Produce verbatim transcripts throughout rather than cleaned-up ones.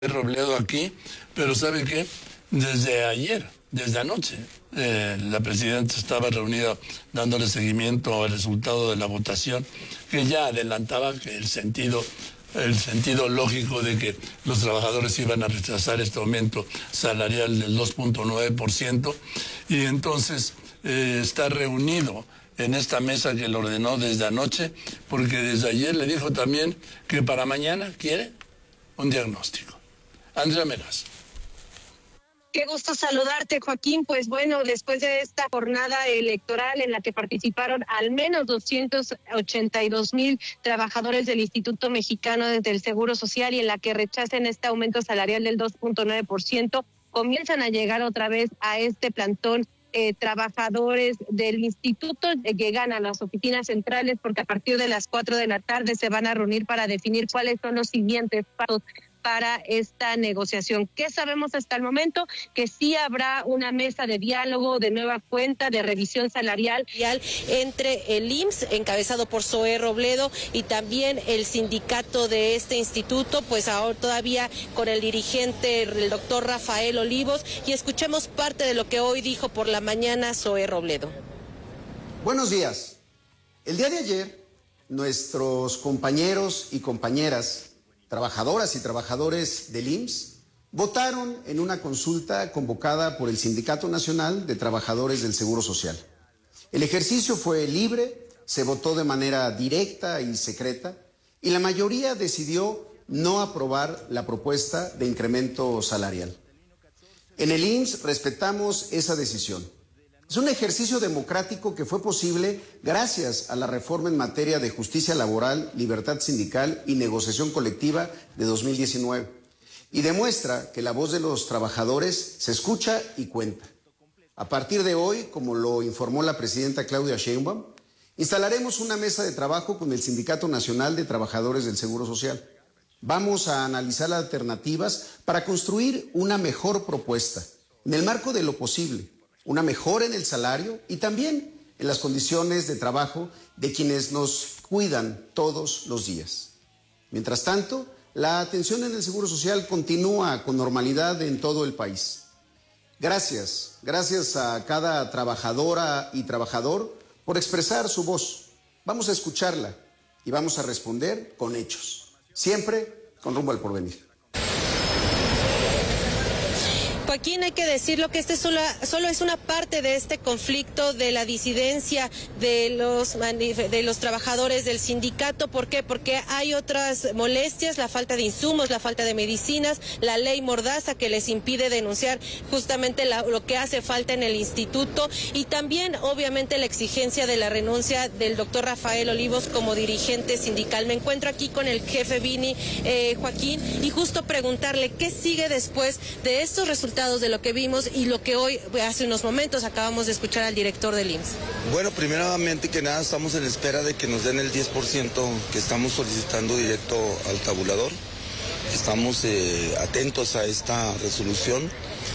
Robledo aquí, pero ¿sabe qué? Desde ayer, desde anoche, eh, la presidenta estaba reunida dándole seguimiento al resultado de la votación, que ya adelantaba que el sentido, el sentido lógico de que los trabajadores iban a rechazar este aumento salarial del dos punto nueve por ciento, y entonces eh, está reunido en esta mesa que lo ordenó desde anoche, porque desde ayer le dijo también que para mañana quiere un diagnóstico. Andrea Meraz. Qué gusto saludarte, Joaquín. Pues bueno, después de esta jornada electoral en la que participaron al menos doscientos ochenta y dos mil trabajadores del Instituto Mexicano del Seguro Social y en la que rechacen este aumento salarial del dos punto nueve por ciento, comienzan a llegar otra vez a este plantón eh, trabajadores del instituto. Eh, llegan a las oficinas centrales porque a partir de las cuatro de la tarde se van a reunir para definir cuáles son los siguientes pasos para esta negociación. ¿Qué sabemos hasta el momento? Que sí habrá una mesa de diálogo, de nueva cuenta, de revisión salarial entre el I M S S, encabezado por Zoé Robledo, y también el sindicato de este instituto, pues ahora todavía con el dirigente, el doctor Rafael Olivos, y escuchemos parte de lo que hoy dijo por la mañana Zoé Robledo. Buenos días. El día de ayer, nuestros compañeros y compañeras trabajadoras y trabajadores del I M S S votaron en una consulta convocada por el Sindicato Nacional de Trabajadores del Seguro Social. El ejercicio fue libre, se votó de manera directa y secreta, y la mayoría decidió no aprobar la propuesta de incremento salarial. En el I M S S respetamos esa decisión. Es un ejercicio democrático que fue posible gracias a la reforma en materia de justicia laboral, libertad sindical y negociación colectiva de dos mil diecinueve. Y demuestra que la voz de los trabajadores se escucha y cuenta. A partir de hoy, como lo informó la presidenta Claudia Sheinbaum, instalaremos una mesa de trabajo con el Sindicato Nacional de Trabajadores del Seguro Social. Vamos a analizar alternativas para construir una mejor propuesta, en el marco de lo posible. Una mejora en el salario y también en las condiciones de trabajo de quienes nos cuidan todos los días. Mientras tanto, la atención en el Seguro Social continúa con normalidad en todo el país. Gracias, gracias a cada trabajadora y trabajador por expresar su voz. Vamos a escucharla y vamos a responder con hechos, siempre con rumbo al porvenir. Joaquín, hay que decirlo que este solo, solo es una parte de este conflicto de la disidencia de los, de los trabajadores del sindicato. ¿Por qué? Porque hay otras molestias, la falta de insumos, la falta de medicinas, la ley Mordaza que les impide denunciar justamente la, lo que hace falta en el instituto, y también obviamente la exigencia de la renuncia del doctor Rafael Olivos como dirigente sindical. Me encuentro aquí con el jefe Vini, eh, Joaquín, y justo preguntarle qué sigue después de estos resultados de lo que vimos y lo que hoy, hace unos momentos, acabamos de escuchar al director del I M S S. Bueno, primeramente que nada estamos en espera de que nos den el diez por ciento que estamos solicitando directo al tabulador. Estamos eh, atentos a esta resolución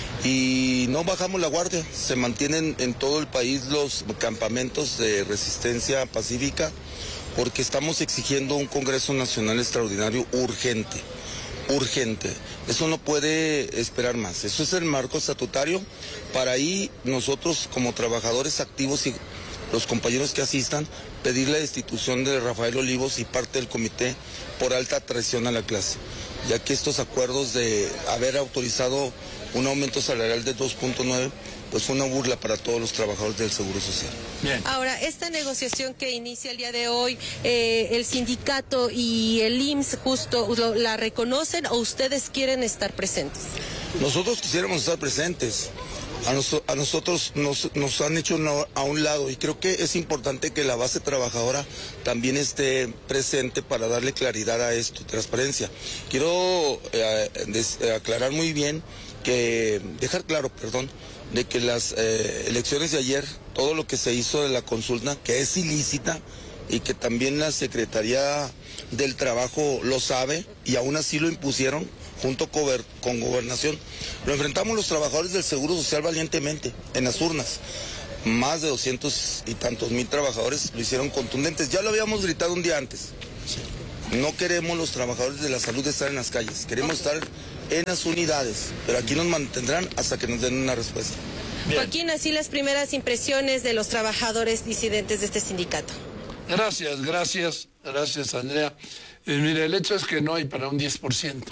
y no bajamos la guardia. Se mantienen en todo el país los campamentos de resistencia pacífica porque estamos exigiendo un Congreso Nacional Extraordinario urgente. Urgente, eso no puede esperar más, eso es el marco estatutario. Para ahí nosotros como trabajadores activos y los compañeros que asistan, pedir la destitución de Rafael Olivos y parte del comité por alta traición a la clase, ya que estos acuerdos de haber autorizado un aumento salarial de dos punto nueve pues fue una burla para todos los trabajadores del Seguro Social. Bien. Ahora, esta negociación que inicia el día de hoy, eh, el sindicato y el I M S S justo lo, la reconocen, o ustedes quieren estar presentes. Nosotros quisiéramos estar presentes. A, nos, a nosotros nos, nos han hecho una, a un lado, y creo que es importante que la base trabajadora también esté presente para darle claridad a esto, transparencia. Quiero eh, des, eh, aclarar muy bien, que dejar claro, perdón, de que las eh, elecciones de ayer, todo lo que se hizo de la consulta, que es ilícita y que también la Secretaría del Trabajo lo sabe y aún así lo impusieron junto con Gobernación, lo enfrentamos los trabajadores del Seguro Social valientemente en las urnas. Más de doscientos y tantos mil trabajadores lo hicieron contundentes. Ya lo habíamos gritado un día antes. No queremos los trabajadores de la salud estar en las calles, queremos estar en las unidades, pero aquí nos mantendrán hasta que nos den una respuesta. Bien. Joaquín, así las primeras impresiones de los trabajadores disidentes de este sindicato. Gracias, gracias, gracias Andrea. Eh, mire, el hecho es que no hay para un diez por ciento.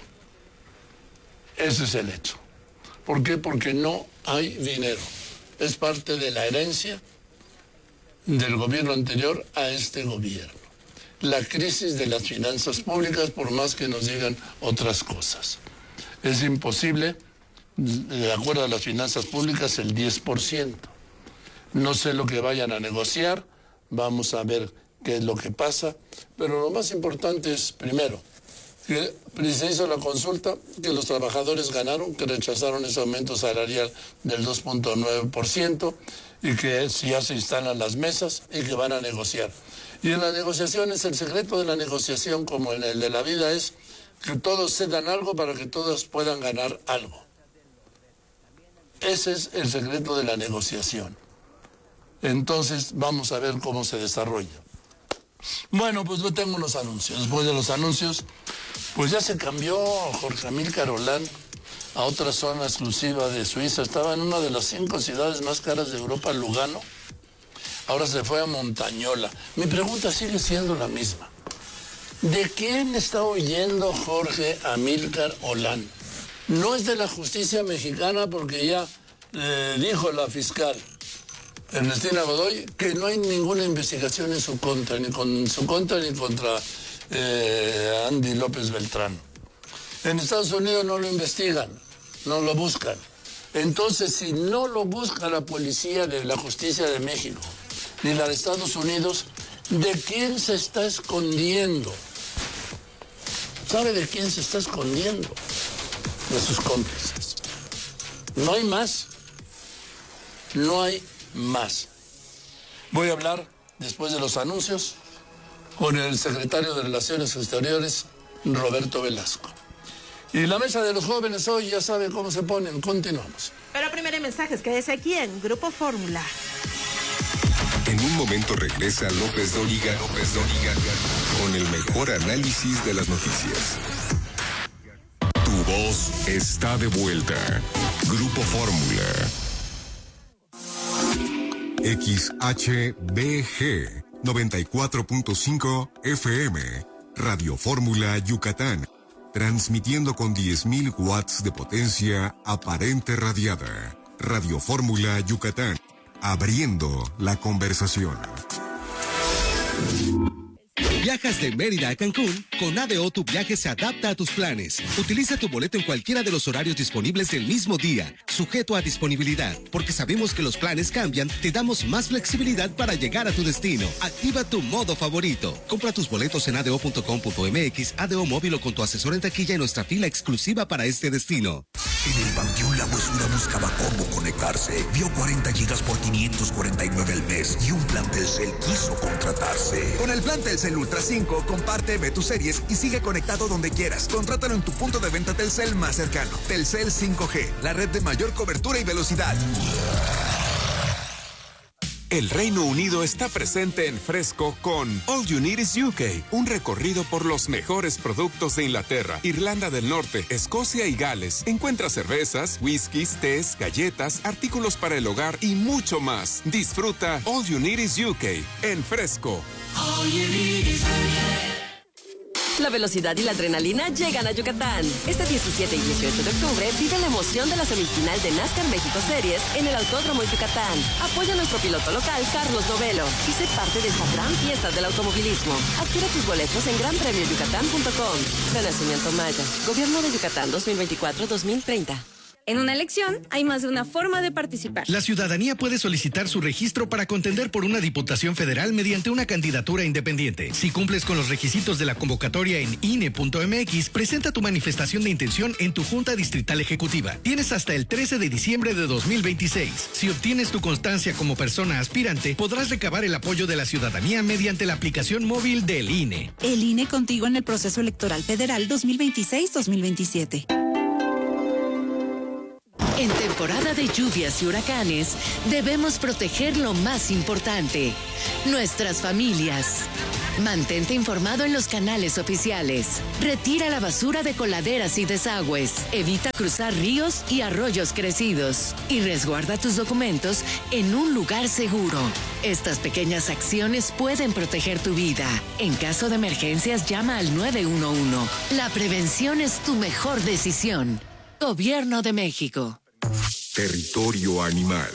Ese es el hecho. ¿Por qué? Porque no hay dinero. Es parte de la herencia del gobierno anterior a este gobierno. La crisis de las finanzas públicas, por más que nos digan otras cosas. Es imposible, de acuerdo a las finanzas públicas, el diez por ciento. No sé lo que vayan a negociar, vamos a ver qué es lo que pasa, pero lo más importante es, primero, que se hizo la consulta, que los trabajadores ganaron, que rechazaron ese aumento salarial del dos punto nueve por ciento y que ya se instalan las mesas y que van a negociar. Y en las negociaciones, el secreto de la negociación, como en el de la vida, es que todos cedan algo para que todos puedan ganar algo. Ese es el secreto de la negociación. Entonces, vamos a ver cómo se desarrolla. Bueno, pues yo tengo unos anuncios. Después de los anuncios, pues ya se cambió Jorge Amílcar Olán a otra zona exclusiva de Suiza. Estaba en una de las cinco ciudades más caras de Europa, Lugano. Ahora se fue a Montañola. Mi pregunta sigue siendo la misma. ¿De quién está huyendo Jorge Amílcar Olán? No es de la justicia mexicana, porque ya eh, dijo la fiscal Ernestina Godoy que no hay ninguna investigación en su contra, ni con su contra ni contra eh, Andy López Beltrán. En Estados Unidos no lo investigan, no lo buscan. Entonces, si no lo busca la policía de la justicia de México, ni la de Estados Unidos, ¿de quién se está escondiendo? ¿Sabe de quién se está escondiendo? De sus cómplices. No hay más. No hay más. Voy a hablar, después de los anuncios, con el secretario de Relaciones Exteriores, Roberto Velasco. Y la mesa de los jóvenes hoy ya saben cómo se ponen. Continuamos. Pero primero hay mensajes. Quédese aquí en Grupo Fórmula. En un momento regresa López Dóriga, López Dóriga, con el mejor análisis de las noticias. Tu voz está de vuelta. Grupo Fórmula. X H B G noventa y cuatro punto cinco F M. Radio Fórmula Yucatán. Transmitiendo con diez mil watts de potencia aparente radiada. Radio Fórmula Yucatán. Abriendo la conversación. Viajas de Mérida a Cancún, con A D O tu viaje se adapta a tus planes. Utiliza tu boleto en cualquiera de los horarios disponibles del mismo día, sujeto a disponibilidad. Porque sabemos que los planes cambian, te damos más flexibilidad para llegar a tu destino. Activa tu modo favorito. Compra tus boletos en a d o punto com punto m x, A D O móvil o con tu asesor en taquilla en nuestra fila exclusiva para este destino. En el Panteón La Huesura buscaba cómo conectarse. Vio cuarenta gigas por quinientos cuarenta y nueve al mes y un plan Telcel quiso contratarse. Con el plan Telcel Ultra cinco, comparte, ve tus series y sigue conectado donde quieras. Contrátalo en tu punto de venta Telcel más cercano. Telcel cinco G, la red de mayor cobertura y velocidad. El Reino Unido está presente en Fresco con All You Need is U K, un recorrido por los mejores productos de Inglaterra, Irlanda del Norte, Escocia y Gales. Encuentra cervezas, whiskies, tés, galletas, artículos para el hogar y mucho más. Disfruta All You Need is U K en Fresco. All you need is U K. La velocidad y la adrenalina llegan a Yucatán. Este diecisiete y dieciocho de octubre vive la emoción de la semifinal de NASCAR México Series en el Autódromo Yucatán. Apoya a nuestro piloto local, Carlos Novelo, y sé parte de esta gran fiesta del automovilismo. Adquiere tus boletos en gran premio yucatán punto com. Renacimiento Maya. Gobierno de Yucatán dos mil veinticuatro a dos mil treinta. En una elección hay más de una forma de participar. La ciudadanía puede solicitar su registro para contender por una diputación federal mediante una candidatura independiente. Si cumples con los requisitos de la convocatoria en I N E punto m x, presenta tu manifestación de intención en tu Junta Distrital Ejecutiva. Tienes hasta el trece de diciembre de dos mil veintiséis. Si obtienes tu constancia como persona aspirante, podrás recabar el apoyo de la ciudadanía mediante la aplicación móvil del I N E. El I N E contigo en el proceso electoral federal dos mil veintiséis a dos mil veintisiete. En temporada de lluvias y huracanes, debemos proteger lo más importante, nuestras familias. Mantente informado en los canales oficiales. Retira la basura de coladeras y desagües. Evita cruzar ríos y arroyos crecidos. Y resguarda tus documentos en un lugar seguro. Estas pequeñas acciones pueden proteger tu vida. En caso de emergencias, llama al nueve uno uno. La prevención es tu mejor decisión. Gobierno de México. Territorio animal.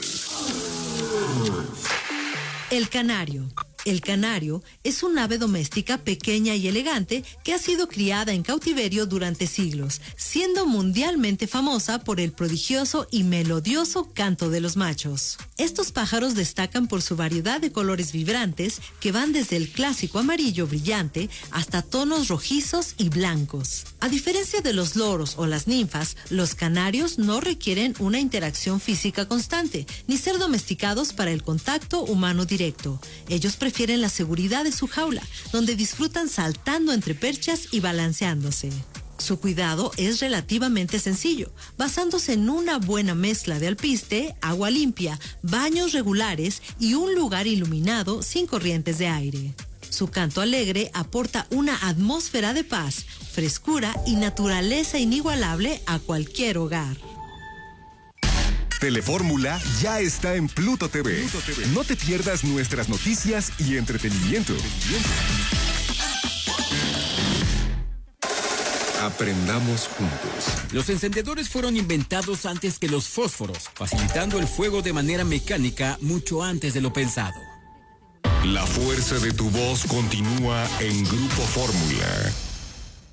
El canario. El canario es un ave doméstica pequeña y elegante que ha sido criada en cautiverio durante siglos, siendo mundialmente famosa por el prodigioso y melodioso canto de los machos. Estos pájaros destacan por su variedad de colores vibrantes que van desde el clásico amarillo brillante hasta tonos rojizos y blancos. A diferencia de los loros o las ninfas, los canarios no requieren una interacción física constante, ni ser domesticados para el contacto humano directo. Ellos prefieren la seguridad de su jaula, donde disfrutan saltando entre perchas y balanceándose. Su cuidado es relativamente sencillo, basándose en una buena mezcla de alpiste, agua limpia, baños regulares y un lugar iluminado sin corrientes de aire. Su canto alegre aporta una atmósfera de paz, frescura y naturaleza inigualable a cualquier hogar. Telefórmula ya está en Pluto T V. Pluto T V. No te pierdas nuestras noticias y entretenimiento. Aprendamos juntos. Los encendedores fueron inventados antes que los fósforos, facilitando el fuego de manera mecánica mucho antes de lo pensado. La fuerza de tu voz continúa en Grupo Fórmula.